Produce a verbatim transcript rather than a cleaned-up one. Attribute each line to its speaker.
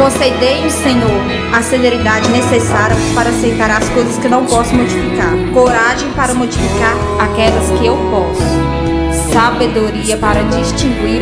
Speaker 1: Concedei-me, Senhor, a celeridade necessária para aceitar as coisas que não posso modificar, coragem para modificar aquelas que eu posso, sabedoria para distinguir